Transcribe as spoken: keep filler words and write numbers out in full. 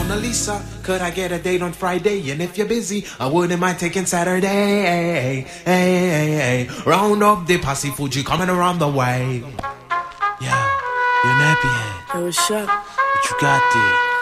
Mona Lisa, could I get a date on Friday? And if you're busy, I wouldn't mind taking Saturday. Hey, hey, hey. Round up the posse, Fuji coming around the way. Yeah, you're nappy head. Hey, what's up? What you got there?